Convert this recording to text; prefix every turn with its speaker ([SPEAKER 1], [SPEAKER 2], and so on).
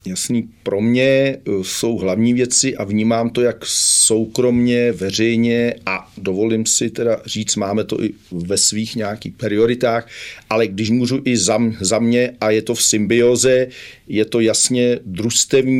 [SPEAKER 1] Jasný, pro mě jsou hlavní věci a vnímám to jak soukromně, veřejně a dovolím si teda říct, máme to i ve svých nějakých prioritách, ale když můžu i za mě a je to v symbioze, je to jasně družstevní